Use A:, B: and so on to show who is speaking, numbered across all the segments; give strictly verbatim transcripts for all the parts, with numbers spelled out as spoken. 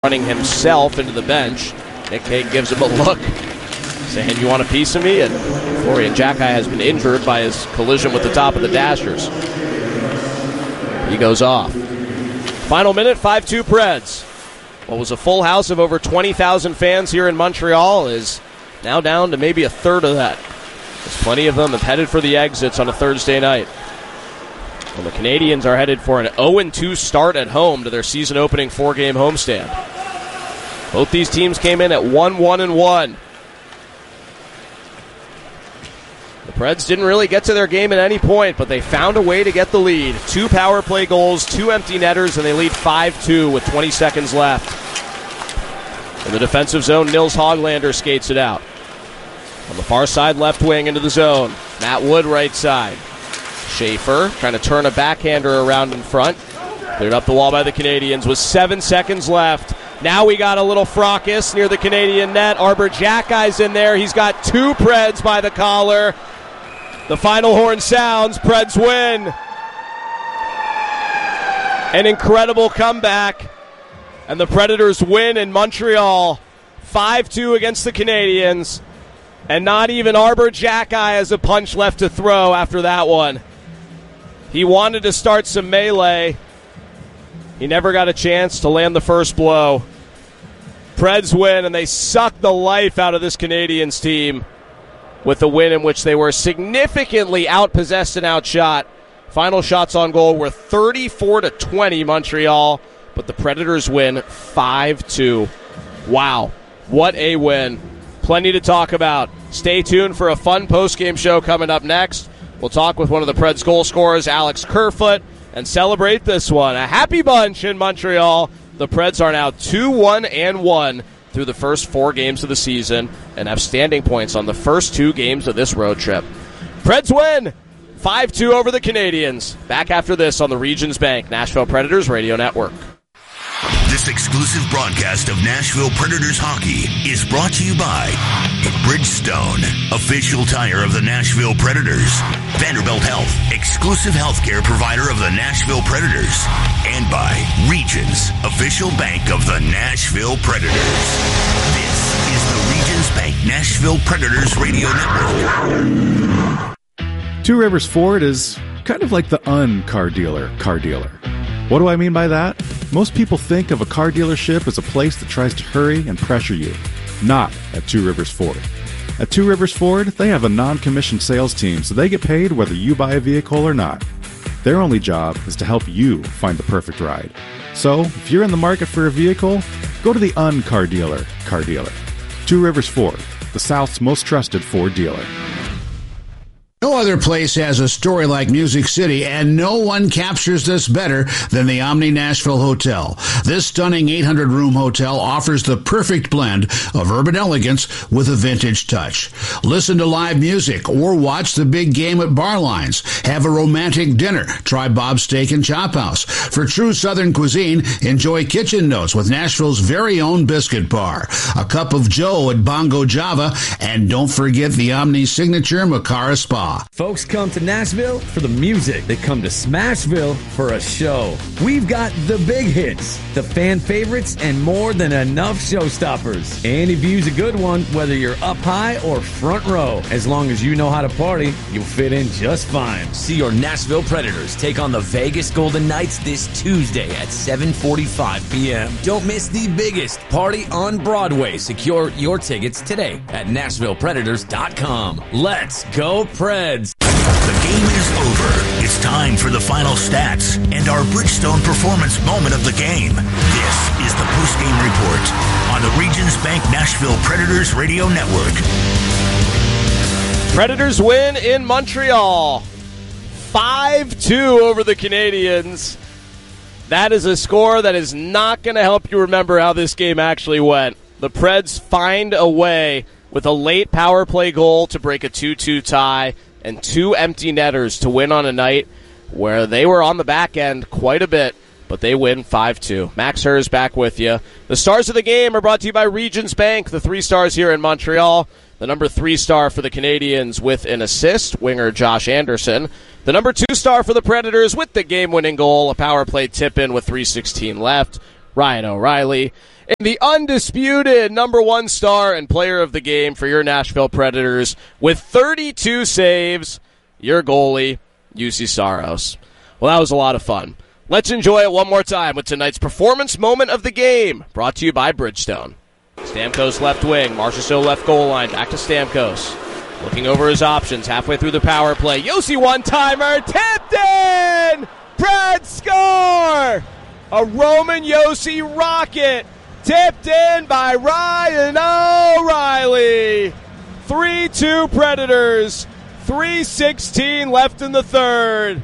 A: running himself into the bench. Nick Hague gives him a look, saying, "You want a piece of me?" And Florian Jacki has been injured by his collision with the top of the Dashers. He goes off. Final minute, five two Preds. What was a full house of over twenty thousand fans here in Montreal is now down to maybe a third of that. There's plenty of them have headed for the exits on a Thursday night. And the Canadiens are headed for an oh and two start at home to their season-opening four-game homestand. Both these teams came in at one one and one. The Preds didn't really get to their game at any point, but they found a way to get the lead. Two power play goals, two empty netters, and they lead five two with twenty seconds left. In the defensive zone, Nils Hoglander skates it out. On the far side, left wing into the zone. Matt Wood, right side. Schaefer trying to turn a backhander around in front. Cleared up the wall by the Canadiens with seven seconds left. Now we got a little fracas near the Canadian net. Arber Xhekaj's in there. He's got two Preds by the collar. The final horn sounds. Preds win. An incredible comeback. And the Predators win in Montreal. five two against the Canadiens. And not even Arber Xhekaj has a punch left to throw after that one. He wanted to start some melee. He never got a chance to land the first blow. Preds win, and they suck the life out of this Canadiens team with the win in which they were significantly outpossessed and outshot. Final shots on goal were thirty-four to twenty Montreal, but the Predators win five two. Wow, what a win. Plenty to talk about. Stay tuned for a fun post-game show coming up next. We'll talk with one of the Preds goal scorers, Alex Kerfoot, and celebrate this one. A happy bunch in Montreal. The Preds are now two one and one through the first four games of the season and have standing points on the first two games of this road trip. Preds win five two over the Canadiens. Back after this on the Regions Bank Nashville Predators Radio Network.
B: This exclusive broadcast of Nashville Predators hockey is brought to you by Bridgestone, official tire of the Nashville Predators, Vanderbilt Health, exclusive healthcare provider of the Nashville Predators, and by Regions, official bank of the Nashville Predators. This is the Regions Bank Nashville Predators Radio Network.
C: Two Rivers Ford is kind of like the un-car dealer car dealer. What do I mean by that? Most people think of a car dealership as a place that tries to hurry and pressure you. Not at Two Rivers Ford. At Two Rivers Ford, they have a non-commissioned sales team, so they get paid whether you buy a vehicle or not. Their only job is to help you find the perfect ride. So, if you're in the market for a vehicle, go to the un-car dealer car dealer. Two Rivers Ford, the South's most trusted Ford dealer.
D: No other place has a story like Music City, and no one captures this better than the Omni Nashville Hotel. This stunning eight hundred room hotel offers the perfect blend of urban elegance with a vintage touch. Listen to live music or watch the big game at Barlines. Have a romantic dinner. Try Bob's Steak and Chop House. For true Southern cuisine, enjoy Kitchen Notes with Nashville's very own biscuit bar. A cup of Joe at Bongo Java, and don't forget the Omni signature Macara Spa.
E: Folks come to Nashville for the music. They come to Smashville for a show. We've got the big hits, the fan favorites, and more than enough showstoppers. Any view's a good one, whether you're up high or front row. As long as you know how to party, you'll fit in just fine.
F: See your Nashville Predators take on the Vegas Golden Knights this Tuesday at seven forty-five p.m. Don't miss the biggest party on Broadway. Secure your tickets today at Nashville Predators dot com. Let's go Preds!
B: The game is over. It's time for the final stats and our Bridgestone performance moment of the game. This is the post-game report on the Regions Bank Nashville Predators Radio Network.
A: Predators win in Montreal. five two over the Canadiens. That is a score that is not going to help you remember how this game actually went. The Preds find a way with a late power play goal to break a two two tie and two empty netters to win on a night where they were on the back end quite a bit, but they win five two. Max Hers back with you. The stars of the game are brought to you by Regions Bank, the three stars here in Montreal. The number three star for the Canadiens with an assist, winger Josh Anderson. The number two star for the Predators with the game-winning goal, a power play tip-in with three sixteen left, Ryan O'Reilly. And the undisputed number one star and player of the game for your Nashville Predators with thirty-two saves, your goalie, U C Saros. Well, that was a lot of fun. Let's enjoy it one more time with tonight's performance moment of the game, brought to you by Bridgestone. Stamkos left wing, Marchessault left goal line, back to Stamkos. Looking over his options, halfway through the power play. Josi one-timer, tipped in! Preds score! A Roman Josi rocket, tipped in by Ryan O'Reilly. three two Predators, three sixteen left in the third.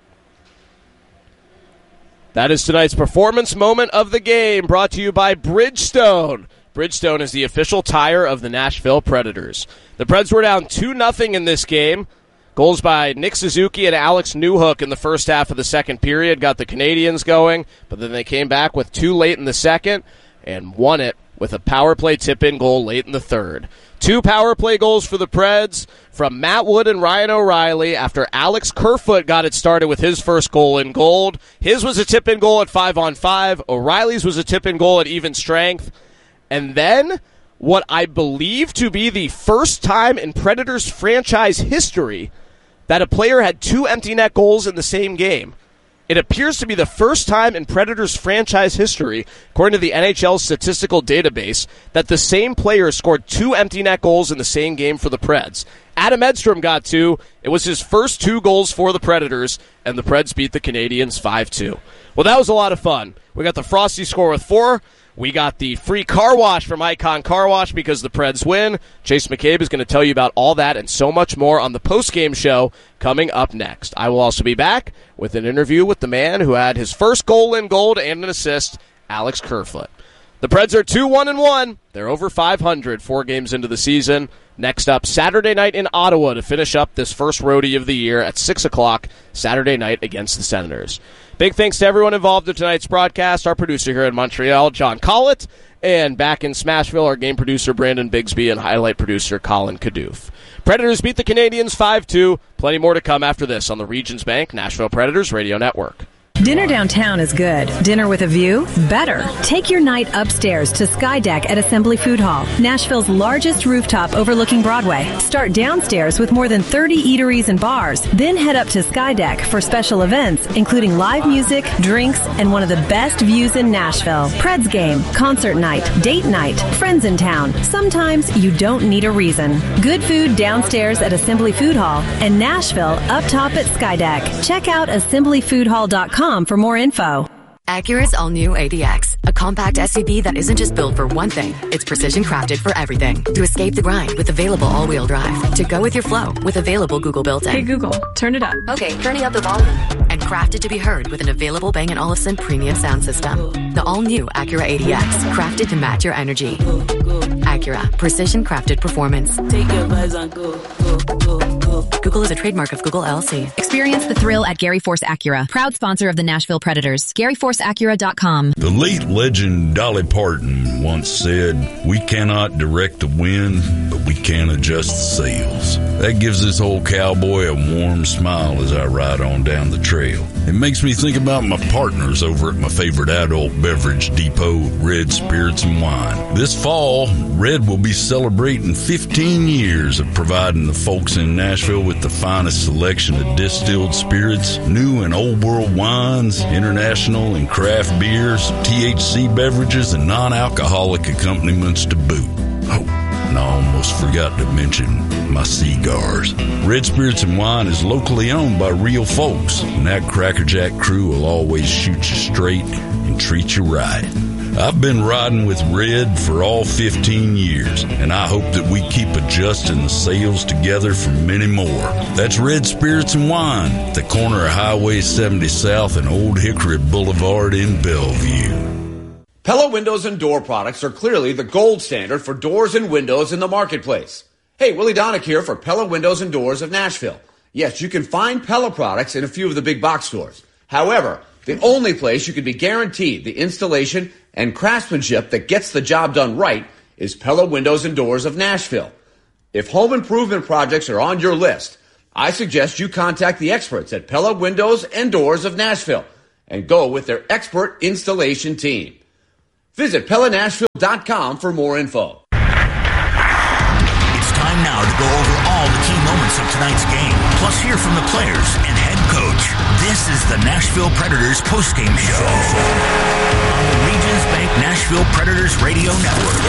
A: That is tonight's performance moment of the game, brought to you by Bridgestone. Bridgestone is the official tire of the Nashville Predators. The Preds were down two nothing in this game. Goals by Nick Suzuki and Alex Newhook in the first half of the second period got the Canadiens going, but then they came back with two late in the second and won it with a power play tip-in goal late in the third. Two power play goals for the Preds from Matt Wood and Ryan O'Reilly after Alex Kerfoot got it started with his first goal in gold. His was a tip-in goal at five on five. O'Reilly's was a tip-in goal at even strength. And then what I believe to be the first time in Predators franchise history that a player had two empty net goals in the same game. It appears to be the first time in Predators franchise history, according to the N H L statistical database, that the same player scored two empty net goals in the same game for the Preds. Adam Edstrom got two. It was his first two goals for the Predators, and the Preds beat the Canadiens five two. Well, that was a lot of fun. We got the Frosty score with four. We got the free car wash from Icon Car Wash because the Preds win. Chase McCabe is going to tell you about all that and so much more on the post-game show coming up next. I will also be back with an interview with the man who had his first goal in gold and an assist, Alex Kerfoot. The Preds are two one and one. They're over five hundred, four games into the season. Next up, Saturday night in Ottawa to finish up this first roadie of the year at six o'clock Saturday night against the Senators. Big thanks to everyone involved in tonight's broadcast. Our producer here in Montreal, John Collett, and back in Smashville, our game producer, Brandon Bigsby, and highlight producer, Colin Kadoof. Predators beat the Canadiens five two. Plenty more to come after this on the Regions Bank Nashville Predators Radio Network.
G: Dinner downtown is good. Dinner with a view? Better. Take your night upstairs to Sky Deck at Assembly Food Hall, Nashville's largest rooftop overlooking Broadway. Start downstairs with more than thirty eateries and bars. Then head up to Sky Deck for special events, including live music, drinks, and one of the best views in Nashville. Preds game, concert night, date night, friends in town. Sometimes you don't need a reason. Good food downstairs at Assembly Food Hall and Nashville up top at Sky Deck. Check out assembly food hall dot com for more info.
H: Acura's all-new A D X, a compact S U V that isn't just built for one thing, it's precision crafted for everything. To escape the grind with available all-wheel drive. To go with your flow with available Google built-in.
I: Hey Google, turn it up.
H: Okay, turning up the volume. And crafted to be heard with an available Bang and Olufsen premium sound system. The all-new Acura A D X, crafted to match your energy. Acura, precision crafted performance.
I: Take your vibes on go, go, go, go.
H: Google is a trademark of Google L L C.
J: Experience the thrill at Gary Force Acura, proud sponsor of the Nashville Predators. Gary Force Acura dot com.
K: The late legend Dolly Parton once said, "We cannot direct the wind, but we can adjust the sails." That gives this old cowboy a warm smile as I ride on down the trail. It makes me think about my partners over at my favorite adult beverage depot, Red Spirits and Wine. This fall, Red will be celebrating fifteen years of providing the folks in Nashville with the finest selection of distilled spirits, new and old world wines, international and craft beers, T H C beverages, and non-alcoholic accompaniments to boot. Oh, and I almost forgot to mention my cigars. Red Spirits and Wine is locally owned by real folks, and that Crackerjack crew will always shoot you straight and treat you right. I've been riding with Red for all fifteen years, and I hope that we keep adjusting the sails together for many more. That's Red Spirits and Wine, at the corner of Highway seventy South and Old Hickory Boulevard in Bellevue.
L: Pella Windows and Door products are clearly the gold standard for doors and windows in the marketplace. Hey, Willie Donick here for Pella Windows and Doors of Nashville. Yes, you can find Pella products in a few of the big box stores. However, the only place you can be guaranteed the installation and craftsmanship that gets the job done right is Pella Windows and Doors of Nashville. If home improvement projects are on your list, I suggest you contact the experts at Pella Windows and Doors of Nashville and go with their expert installation team. Visit Pella Nashville dot com for more info.
B: It's time now to go over all the key moments of tonight's game, plus hear from the players and head coach. This is the Nashville Predators postgame show on the Regions Bank Nashville Predators Radio Network.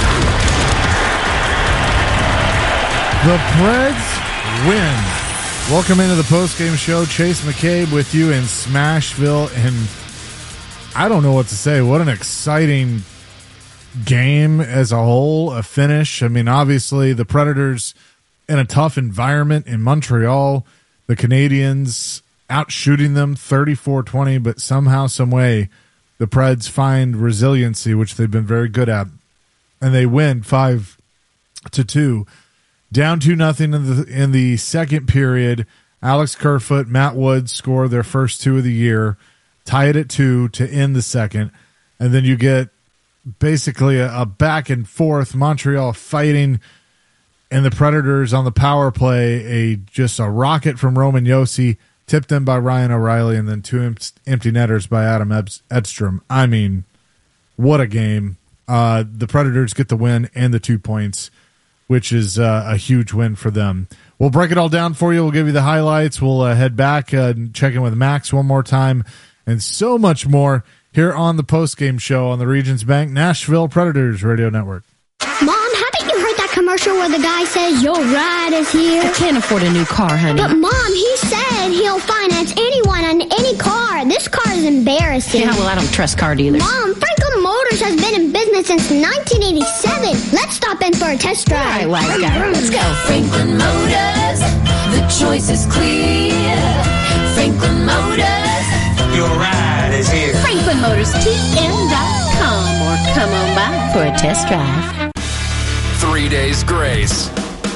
M: The Preds win. Welcome into the postgame show. Chase McCabe with you in Smashville, and I don't know what to say. What an exciting game as a whole, a finish. I mean, obviously the Predators in a tough environment in Montreal, the Canadiens out shooting them thirty-four twenty, but somehow, some way, the Preds find resiliency, which they've been very good at, and they win five to two. Down two nothing in the in the second period. Alex Kerfoot, Matt Wood score their first two of the year, tie it at two to end the second, and then you get basically a, a back and forth, Montreal fighting, and the Predators on the power play, a just a rocket from Roman Josi, tipped in by Ryan O'Reilly, and then two em- empty netters by Adam Ed- Edstrom. I mean, what a game. Uh, the Predators get the win and the two points, which is uh, a huge win for them. We'll break it all down for you. We'll give you the highlights. We'll uh, head back uh, and check in with Max one more time, and so much more here on the postgame show on the Regions Bank Nashville Predators Radio Network.
N: Mom, haven't you heard that commercial where the guy says, your ride is here?
O: I can't afford a new car, honey.
N: But, Mom, he said he'll finance anyone on any car. This car is embarrassing.
O: Yeah, well, I don't trust car dealers.
N: Mom, Franklin Motors has been in business since nineteen eighty-seven. Let's stop in for a test drive.
O: All right, wise guy. Let's go.
P: Franklin Motors, the choice is clear. Franklin Motors,
Q: your ride is here.
O: Franklin Motors T M dot com or come on by for a test drive.
R: Three Days Grace.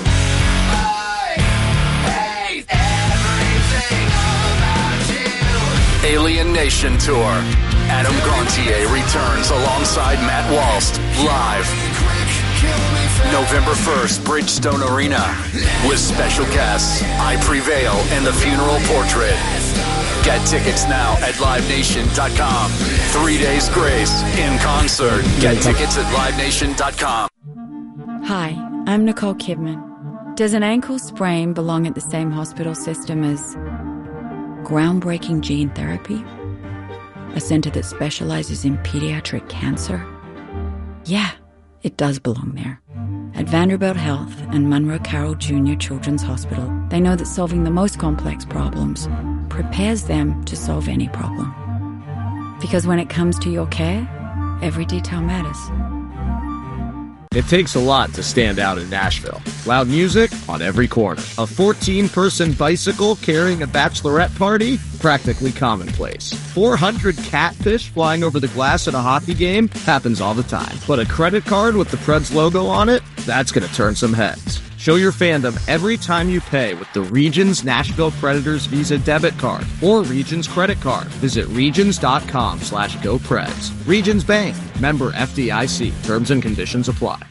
R: Alien Nation Tour. Adam Gontier returns alongside Matt Walst live November first, Bridgestone Arena, with special guests I Prevail and The Funeral Portrait. Get tickets now at live nation dot com. Three Days Grace in concert. Get tickets at live nation dot com.
S: Hi, I'm Nicole Kidman. Does an ankle sprain belong at the same hospital system as groundbreaking gene therapy? A center that specializes in pediatric cancer? Yeah, it does belong there. At Vanderbilt Health and Monroe Carroll Junior Children's Hospital, they know that solving the most complex problems prepares them to solve any problem. Because when it comes to your care, every detail matters.
T: It takes a lot to stand out in Nashville. Loud music on every corner. A fourteen-person bicycle carrying a bachelorette party? Practically commonplace. four hundred catfish flying over the glass at a hockey game? Happens all the time. But a credit card with the Preds logo on it? That's gonna turn some heads. Show your fandom every time you pay with the Regions Nashville Predators Visa debit card or Regions credit card. Visit regions.com slash GoPreds. Regions Bank. Member F D I C. Terms and conditions apply.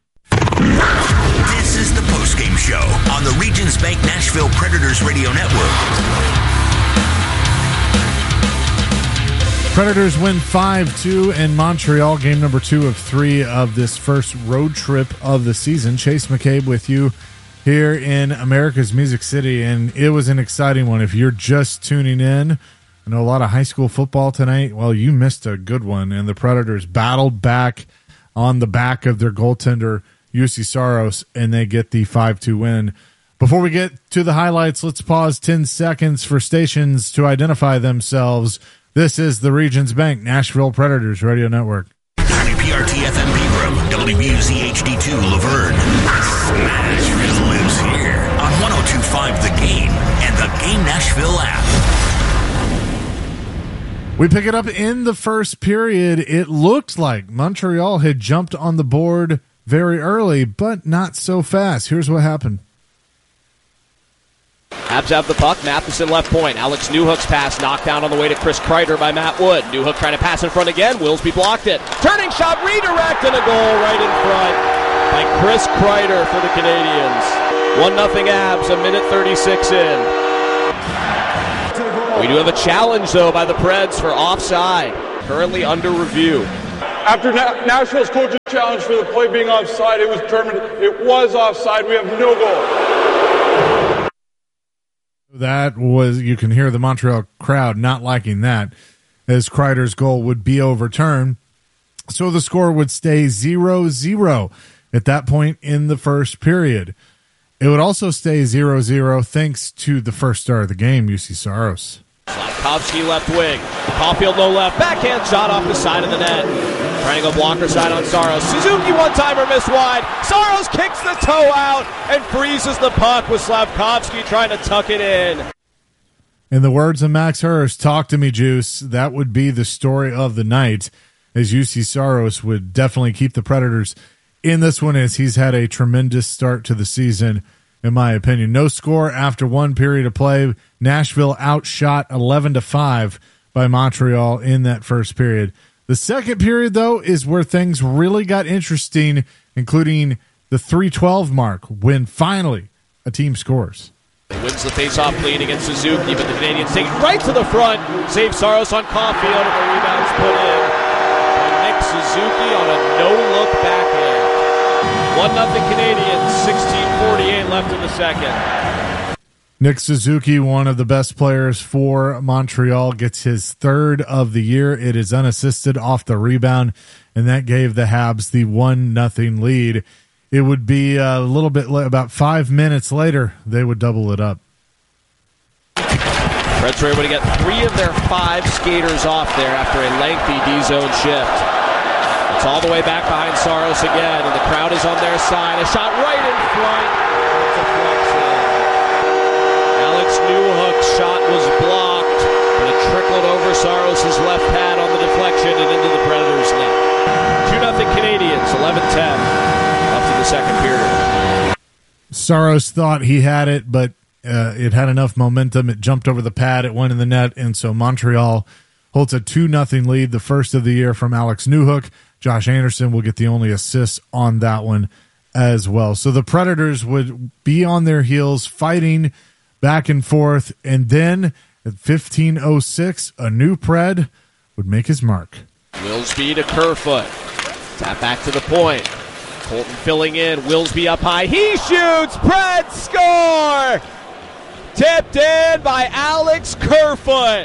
B: This is the postgame show on the Regions Bank Nashville Predators Radio Network.
M: Predators win five two in Montreal, game number two of three of this first road trip of the season. Chase McCabe with you here in America's Music City, and it was an exciting one. If you're just tuning in, I know a lot of high school football tonight. Well, you missed a good one, and the Predators battled back on the back of their goaltender, U C Saros, and they get the five two win. Before we get to the highlights, let's pause ten seconds for stations to identify themselves. This is the Regions Bank Nashville Predators Radio Network.
B: W P R T F M Pegram, W B U Z H D two Laverne. Nashville lives here on one oh two point five The Game and the Game Nashville app.
M: We pick it up in the first period. It looked like Montreal had jumped on the board very early, but not so fast. Here's what happened.
A: Habs have the puck. Matheson left point. Alex Newhook's pass knocked down on the way to Chris Kreider by Matt Wood. Newhook trying to pass in front again. Wilsby blocked it. Turning shot, redirect, and a goal right in front by Chris Kreider for the Canadiens. one nothing Habs, a minute thirty-six in. We do have a challenge, though, by the Preds for offside. Currently under review.
U: After Na- Nashville's coaching challenge for the play being offside, it was determined it was offside. We have no goal.
M: That was, you can hear the Montreal crowd not liking that, as Kreider's goal would be overturned. So the score would stay zero zero at that point in the first period. It would also stay zero zero thanks to the first star of the game, U C Saros.
A: Slavkovsky left wing. Caulfield low left. Backhand shot off the side of the net. Trying to go blocker side on Saros. Suzuki one-timer missed wide. Saros kicks the toe out and freezes the puck with Slavkovsky trying to tuck it in.
M: In the words of Max Hurst, talk to me, Juice. That would be the story of the night, as U C Saros would definitely keep the Predators in this one, as he's had a tremendous start to the season, in my opinion. No score after one period of play. Nashville outshot eleven to five by Montreal in that first period. The second period, though, is where things really got interesting, including the three twelve mark, when finally a team scores.
A: He wins the face-off lead against Suzuki, but the Canadians take it right to the front. Save Saros on Caulfield, and the rebound's put in by Nick Suzuki on a no-look backhand. one nothing Canadians, sixteen forty-eight left in the second.
M: Nick Suzuki, one of the best players for Montreal, gets his third of the year. It is unassisted off the rebound, and that gave the Habs the one nothing lead. It would be a little bit, about five minutes later, they would double it up.
A: Reds were able to get three of their five skaters off there after a lengthy D-zone shift. It's all the way back behind Saros again, and the crowd is on their side. A shot right in front. It's a flex in. Alex Newhook's shot was blocked, but it trickled over Saros' left pad on the deflection and into the Predators' net. two nothing Canadians, eleven ten left in the second period.
M: Saros thought he had it, but uh, it had enough momentum. It jumped over the pad, it went in the net, and so Montreal holds a two nothing lead, the first of the year from Alex Newhook. Josh Anderson will get the only assist on that one as well. So the Predators would be on their heels, fighting back and forth, and then at fifteen oh six, a new Pred would make his mark.
A: Wilsby to Kerfoot. Tap back to the point. Colton filling in. Wilsby up high. He shoots. Pred score! Tipped in by Alex Kerfoot.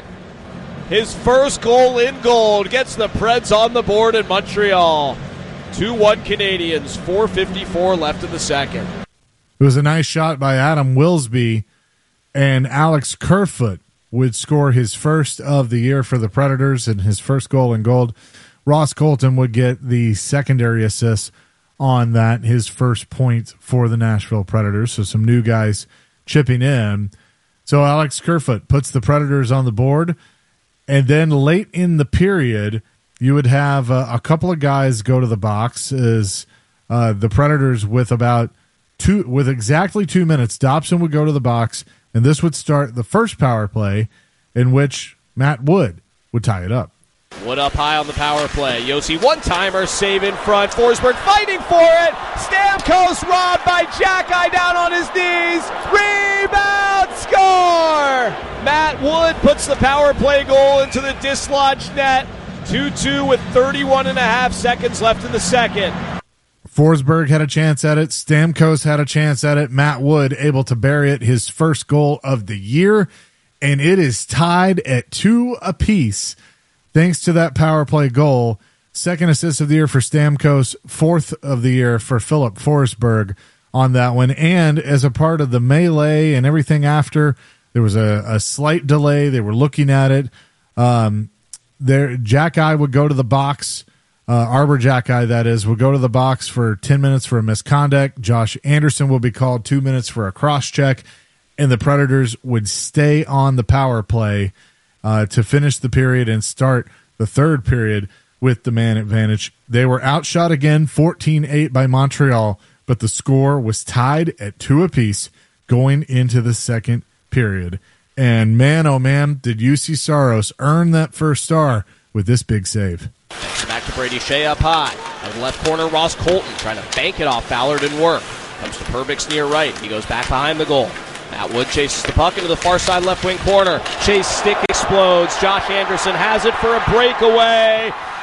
A: His first goal in gold gets the Preds on the board in Montreal. two one Canadians, four fifty-four left in the second.
M: It was a nice shot by Adam Wilsby, and Alex Kerfoot would score his first of the year for the Predators and his first goal in gold. Ross Colton would get the secondary assist on that, his first point for the Nashville Predators. So some new guys chipping in. So Alex Kerfoot puts the Predators on the board. And then late in the period, you would have uh, a couple of guys go to the box as uh, the Predators with about two, with exactly two minutes. Dobson would go to the box, and this would start the first power play, in which Matt Wood would tie it up.
A: Wood up high on the power play. Yossi one-timer, save in front. Forsberg fighting for it. Stamkos robbed by Jack-Eye down on his knees. Rebound, score! Matt Wood puts the power play goal into the dislodged net. two two with thirty-one and a half seconds left in the second.
M: Forsberg had a chance at it. Stamkos had a chance at it. Matt Wood able to bury it, his first goal of the year. And it is tied at two apiece. Thanks to that power play goal, second assist of the year for Stamkos, fourth of the year for Philip Forsberg on that one. And as a part of the melee and everything after, there was a, a slight delay. They were looking at it. Um, there, Jack-Eye would go to the box. Uh, Arbor Jack-Eye, that is, would go to the box for ten minutes for a misconduct. Josh Anderson will be called two minutes for a cross-check. And the Predators would stay on the power play Uh, to finish the period and start the third period with the man advantage. They were outshot again, fourteen eight by Montreal, but the score was tied at two apiece going into the second period. And man, oh man, did U C Saros earn that first star with this big save.
A: Back to Brady Shea up high. Out of the left corner, Ross Colton trying to bank it off Fowler, didn't work. Comes to Perbix near right. He goes back behind the goal. Matt Wood chases the puck into the far side left wing corner. Chase stick explodes. Josh Anderson has it for a breakaway. Save!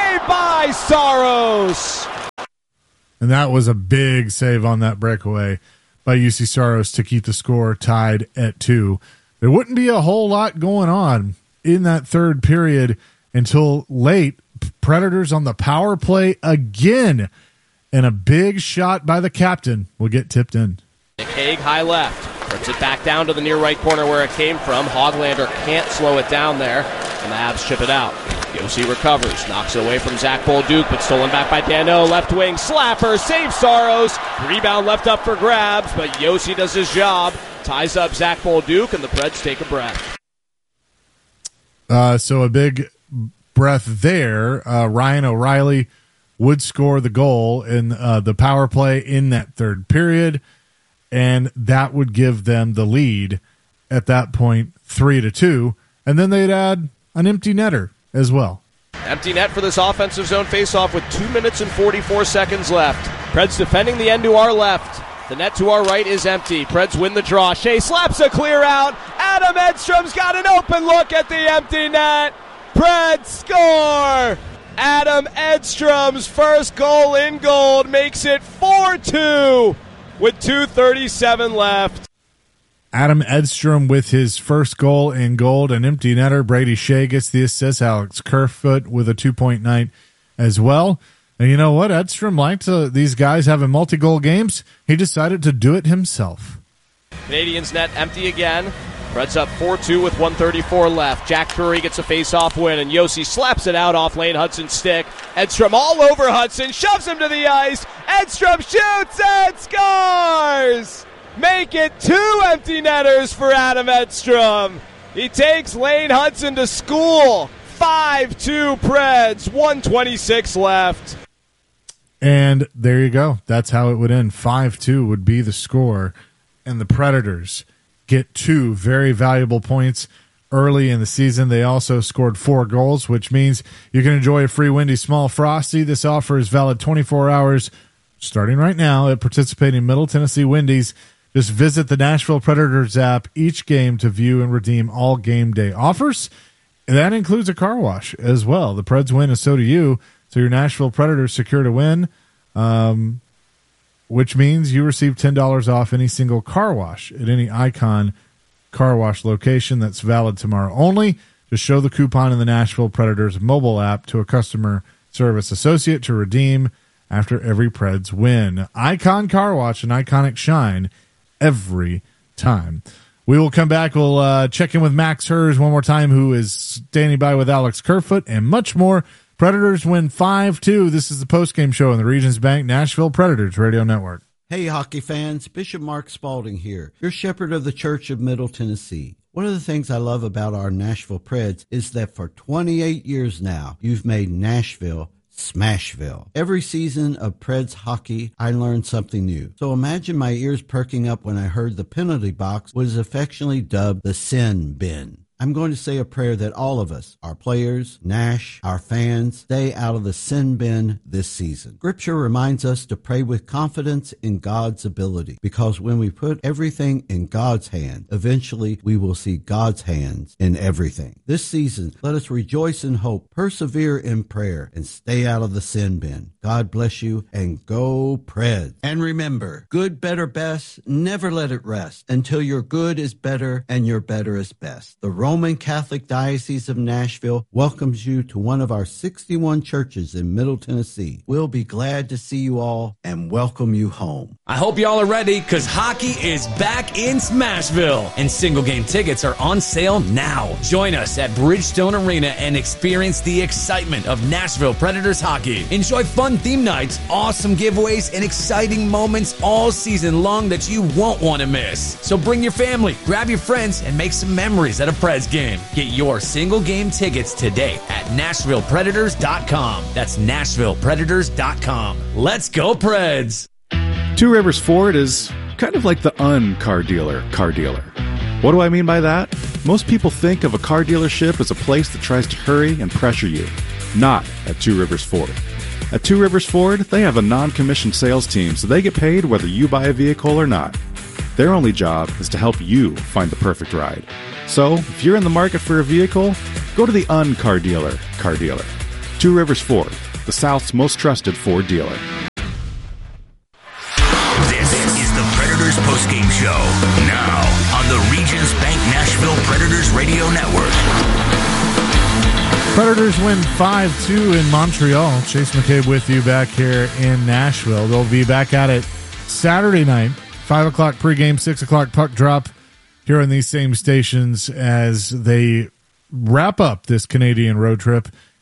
A: Saved by Saros.
M: And that was a big save on that breakaway by U C Saros to keep the score tied at two. There wouldn't be a whole lot going on in that third period until late. Predators on the power play again, and a big shot by the captain will get tipped in.
A: McCaig high left. Puts it back down to the near right corner where it came from. Hoglander can't slow it down there, and the Habs chip it out. Yossi recovers, knocks it away from Zach Bolduc, but stolen back by Dano. Left wing slapper, saves Saros. Rebound left up for grabs, but Yossi does his job. Ties up Zach Bolduc, and the Preds take a breath.
M: Uh, so a big breath there. Uh, Ryan O'Reilly would score the goal in uh, the power play in that third period, and that would give them the lead at that point, three to two. And then they'd add an empty netter as well.
A: Empty net for this offensive zone faceoff with two minutes and forty-four seconds left. Preds defending the end to our left. The net to our right is empty. Preds win the draw. Shea slaps a clear out. Adam Edstrom's got an open look at the empty net. Preds score. Adam Edstrom's first goal in gold makes it four two with two thirty-seven left.
M: Adam Edstrom with his first goal in gold, an empty netter. Brady Shea gets the assist. Alex Kerfoot with a two-point night as well. And you know what? Edstrom liked uh, these guys having multi-goal games. He decided to do it himself.
A: Canadians net empty again. Preds up four two with one thirty-four left. Jack Drury gets a face-off win, and Yossi slaps it out off Lane Hudson's stick. Edstrom all over Hudson, shoves him to the ice. Edstrom shoots and scores! Make it two empty netters for Adam Edstrom. He takes Lane Hudson to school. five two Preds, one twenty-six left.
M: And there you go. That's how it would end. five two would be the score. And the Predators get two very valuable points early in the season. They also scored four goals, which means you can enjoy a free Windy Small Frosty. This offer is valid twenty-four hours starting right now at participating Middle Tennessee Wendy's. Just visit the Nashville Predators app each game to view and redeem all game day offers. And that includes a car wash as well. The Preds win, and so do you. So your Nashville Predators secure to win, um, which means you receive ten dollars off any single car wash at any Icon car wash location. That's valid tomorrow only. Just show the coupon in the Nashville Predators mobile app to a customer service associate to redeem after every Preds win. Icon Car Wash, an iconic shine every time. We will come back. We'll uh, check in with Max Hers one more time, who is standing by with Alex Kerfoot, and much more. Predators win five two. This is the postgame show on the Regions Bank Nashville Predators Radio Network.
C: Hey, hockey fans. Bishop Mark Spalding here, your shepherd of the Church of Middle Tennessee. One of the things I love about our Nashville Preds is that for twenty-eight years now, you've made Nashville Smashville. Every season of Preds hockey, I learned something new. So imagine my ears perking up when I heard the penalty box was affectionately dubbed the Sin Bin. I'm going to say a prayer that all of us, our players, Nash, our fans, stay out of the sin bin this season. Scripture reminds us to pray with confidence in God's ability, because when we put everything in God's hand, eventually we will see God's hands in everything. This season, let us rejoice in hope, persevere in prayer, and stay out of the sin bin. God bless you, and go Preds. And remember, good, better, best, never let it rest until your good is better and your better is best. The Roman Catholic Diocese of Nashville welcomes you to one of our sixty-one churches in Middle Tennessee. We'll be glad to see you all and welcome you home.
F: I hope y'all are ready, because hockey is back in Smashville, and single game tickets are on sale now. Join us at Bridgestone Arena and experience the excitement of Nashville Predators hockey. Enjoy fun theme nights, awesome giveaways, and exciting moments all season long that you won't want to miss. So bring your family, grab your friends, and make some memories at a Preds game. Get your single game tickets today at Nashville Predators dot com. That's Nashville Predators dot com. Let's go Preds!
V: Two Rivers Ford is kind of like the un-car dealer car dealer. What do I mean by that? Most people think of a car dealership as a place that tries to hurry and pressure you. Not at Two Rivers Ford. At Two Rivers Ford, they have a non-commissioned sales team, so they get paid whether you buy a vehicle or not. Their only job is to help you find the perfect ride. So, if you're in the market for a vehicle, go to the un-car dealer car dealer. Two Rivers Ford, the South's most trusted Ford dealer.
B: This is the Predators postgame show. Now on the Regions Bank Nashville Predators Radio Network.
M: Predators win five two in Montreal. Chase McCabe with you back here in Nashville. They'll be back at it Saturday night, five o'clock pregame, six o'clock puck drop here on these same stations as they wrap up this Canadian road trip